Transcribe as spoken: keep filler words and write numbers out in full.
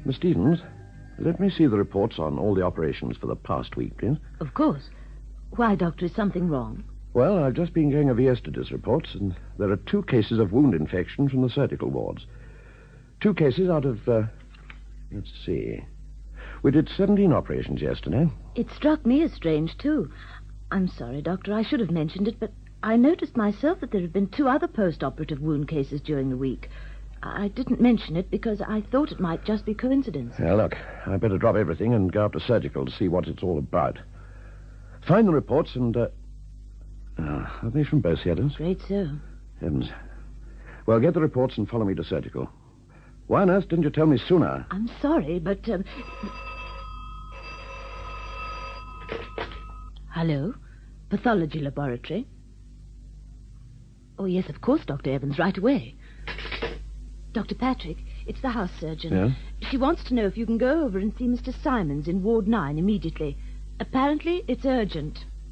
Miss Stevens, let me see the reports on all the operations for the past week, please. Of course. Why, Doctor, is something wrong? Well, I've just been going over yesterday's reports, and there are two cases of wound infection from the surgical wards. Two cases out of, uh, let's see. We did seventeen operations yesterday. It struck me as strange, too. I'm sorry, Doctor, I should have mentioned it, but I noticed myself that there had been two other post-operative wound cases during the week. I didn't mention it because I thought it might just be coincidence. Now, look, I'd better drop everything and go up to surgical to see what it's all about. Find the reports and, uh... Oh, are they from both theatres? Afraid so. Heavens. Well, get the reports and follow me to surgical. Why on earth didn't you tell me sooner? I'm sorry, but, um... Hello? Pathology laboratory? Oh, yes, of course, Doctor Evans, right away. Doctor Patrick, it's the house surgeon. Yeah? She wants to know if you can go over and see Mister Simons in Ward nine immediately. Apparently, it's urgent.